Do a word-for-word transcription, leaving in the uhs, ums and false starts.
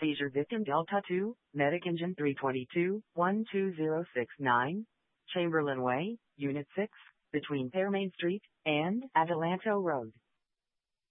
Seizure victim Delta two, Medic Engine three two two, one two zero six nine, Chamberlain Way, Unit six, between Pearmain Street and Adelanto Road.